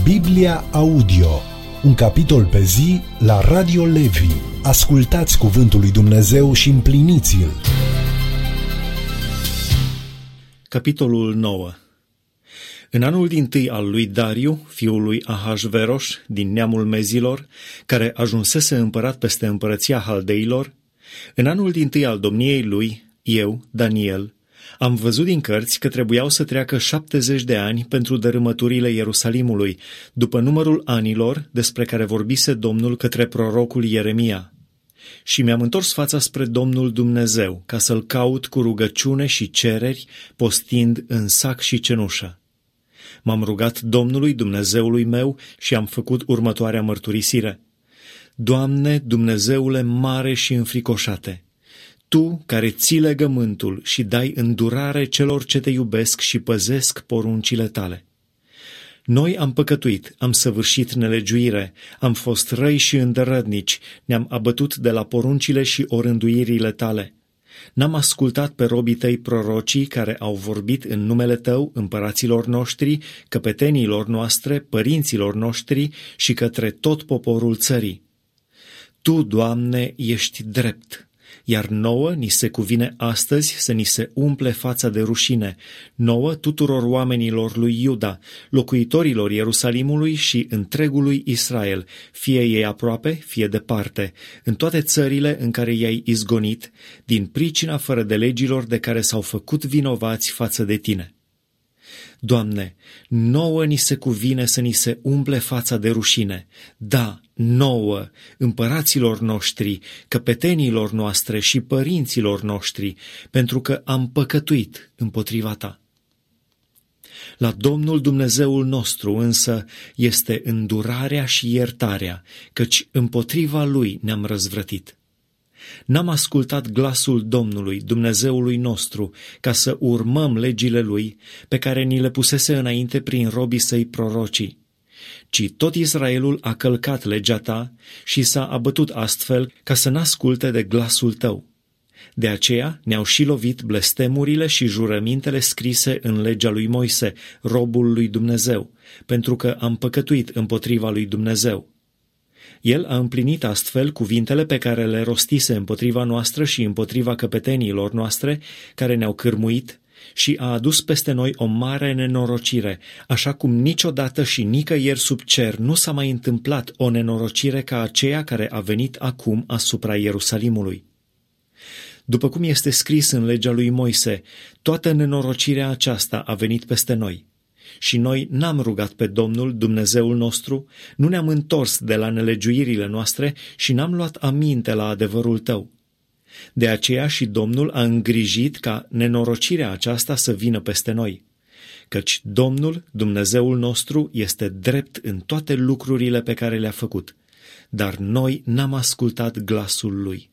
Biblia Audio, un capitol pe zi la Radio Levi. Ascultați cuvântul lui Dumnezeu și împliniți-l. Capitolul 9. În anul dintâi al lui Dariu, fiul lui Ahasveros, din neamul Mezilor, care ajunsese împărat peste împărăția Haldeilor, în anul dintâi al domniei lui, eu, Daniel, am văzut din cărți că trebuiau să treacă 70 de ani pentru dărâmăturile Ierusalimului, după numărul anilor despre care vorbise Domnul către prorocul Ieremia. Și mi-am întors fața spre Domnul Dumnezeu, ca să-L caut cu rugăciune și cereri, postind în sac și cenușă. M-am rugat Domnului Dumnezeului meu și am făcut următoarea mărturisire. Doamne, Dumnezeule mare și înfricoșate, Tu care ții legământul și dai îndurare celor ce te iubesc și păzesc poruncile tale. Noi am păcătuit, am săvârșit nelegiuire, am fost răi și îndărădnici, ne-am abătut de la poruncile și orânduirile tale. N-am ascultat pe robii tăi prorocii care au vorbit în numele tău împăraților noștri, căpetenilor noastre, părinților noștri și către tot poporul țării. Tu, Doamne, ești drept. Iar nouă ni se cuvine astăzi să ni se umple fața de rușine, nouă tuturor oamenilor lui Iuda, locuitorilor Ierusalimului și întregului Israel, fie ei aproape, fie departe, în toate țările în care i-ai izgonit, din pricina fără de legilor de care s-au făcut vinovați față de tine. Doamne, nouă ni se cuvine să ni se umple fața de rușine, da, nouă, împăraților noștri, căpetenilor noastre și părinților noștri, pentru că am păcătuit împotriva ta. La Domnul Dumnezeul nostru însă este îndurarea și iertarea, căci împotriva Lui ne-am răzvrătit. N-am ascultat glasul Domnului, Dumnezeului nostru, ca să urmăm legile Lui, pe care ni le pusese înainte prin robii săi prorocii, ci tot Israelul a călcat legea ta și s-a abătut astfel ca să n-asculte de glasul tău. De aceea ne-au și lovit blestemurile și jurămintele scrise în legea lui Moise, robul lui Dumnezeu, pentru că am păcătuit împotriva lui Dumnezeu. El a împlinit astfel cuvintele pe care le rostise împotriva noastră și împotriva căpetenilor noastre, care ne-au cârmuit, și a adus peste noi o mare nenorocire, așa cum niciodată și nicăieri sub cer nu s-a mai întâmplat o nenorocire ca aceea care a venit acum asupra Ierusalimului. După cum este scris în legea lui Moise, toată nenorocirea aceasta a venit peste noi. Și noi n-am rugat pe Domnul, Dumnezeul nostru, nu ne-am întors de la nelegiuirile noastre și n-am luat aminte la adevărul tău. De aceea și Domnul a îngrijit ca nenorocirea aceasta să vină peste noi, căci Domnul, Dumnezeul nostru, este drept în toate lucrurile pe care le-a făcut, dar noi n-am ascultat glasul Lui.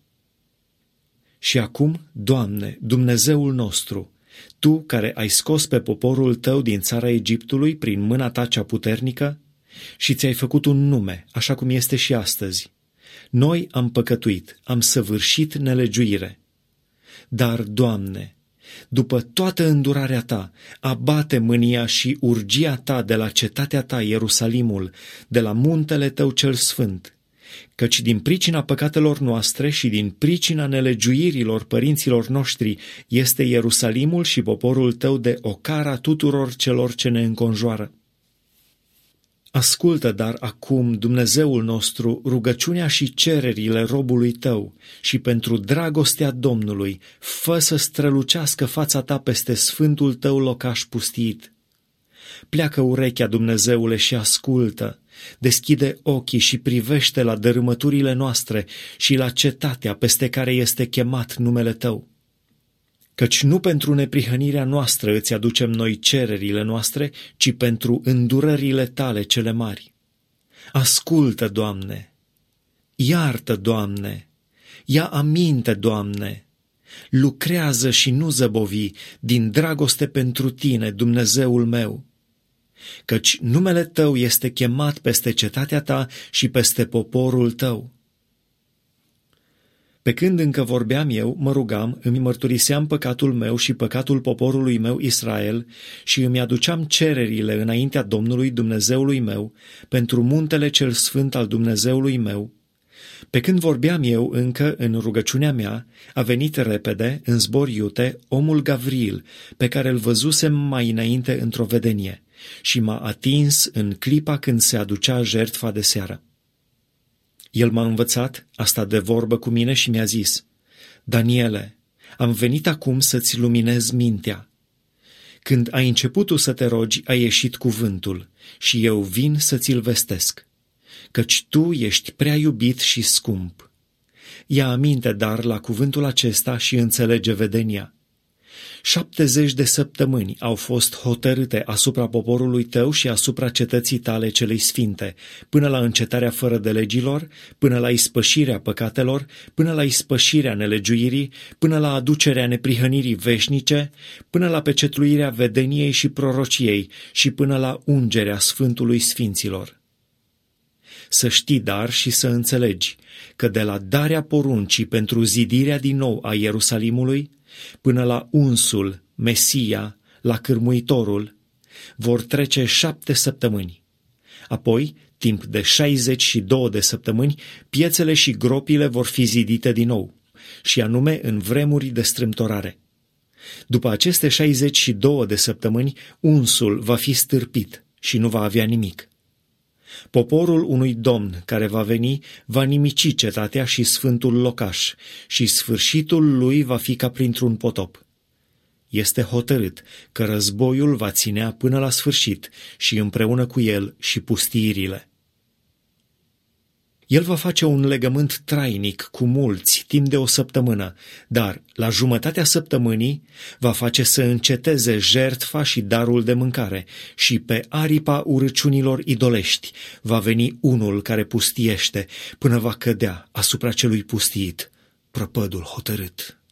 Și acum, Doamne, Dumnezeul nostru, Tu care ai scos pe poporul tău din țara Egiptului prin mâna ta cea puternică și ți-ai făcut un nume, așa cum este și astăzi, noi am păcătuit, am săvârșit nelegiuire. Dar, Doamne, după toată îndurarea ta, abate mânia și urgia ta de la cetatea ta Ierusalimul, de la muntele tău cel sfânt, căci din pricina păcatelor noastre și din pricina nelegiuirilor părinților noștri este Ierusalimul și poporul tău de ocara tuturor celor ce ne înconjoară. Ascultă dar acum, Dumnezeul nostru, rugăciunea și cererile robului tău și pentru dragostea Domnului, fă să strălucească fața ta peste sfântul tău locaș pustit. Pleacă urechea, Dumnezeule, și ascultă, deschide ochii și privește la dărâmăturile noastre și la cetatea peste care este chemat numele tău. Căci nu pentru neprihănirea noastră îți aducem noi cererile noastre, ci pentru îndurările tale cele mari. Ascultă, Doamne! Iartă, Doamne! Ia aminte, Doamne! Lucrează și nu zăbovi din dragoste pentru Tine, Dumnezeul meu! Căci numele Tău este chemat peste cetatea Ta și peste poporul Tău. Pe când încă vorbeam eu, mă rugam, îmi mărturiseam păcatul meu și păcatul poporului meu Israel și îmi aduceam cererile înaintea Domnului Dumnezeului meu pentru muntele cel sfânt al Dumnezeului meu. Pe când vorbeam eu încă în rugăciunea mea, a venit repede, în zbor iute, omul Gavril, pe care îl văzusem mai înainte într-o vedenie, și m-a atins în clipa când se aducea jertfa de seară. El m-a învățat, a stat de vorbă cu mine și mi-a zis: Daniele, am venit acum să-ți luminez mintea. Când ai început tu să te rogi, a ieșit cuvântul și eu vin să ți-l vestesc, căci tu ești prea iubit și scump. Ia aminte dar la cuvântul acesta și înțelege vedenia. 70 de săptămâni au fost hotărâte asupra poporului tău și asupra cetății tale celei sfinte, până la încetarea fără de legilor, până la ispășirea păcatelor, până la ispășirea nelegiuirii, până la aducerea neprihănirii veșnice, până la pecetluirea vedeniei și prorociei și până la ungerea Sfântului Sfinților. Să știi dar și să înțelegi că de la darea poruncii pentru zidirea din nou a Ierusalimului până la unsul, Mesia, la cârmuitorul, vor trece 7 săptămâni. Apoi, timp de 62 de săptămâni, piețele și gropile vor fi zidite din nou, și anume în vremuri de strâmtorare. După aceste 62 de săptămâni, unsul va fi stârpit și nu va avea nimic. Poporul unui domn care va veni va nimici cetatea și sfântul locaș și sfârșitul lui va fi ca printr-un potop. Este hotărât că războiul va ținea până la sfârșit și împreună cu el și pustiirile. El va face un legământ trainic cu mulți timp de 1 săptămână, dar la jumătatea săptămânii va face să înceteze jertfa și darul de mâncare și pe aripa urăciunilor idolești va veni unul care pustiește până va cădea asupra celui pustiit prăpădul hotărât.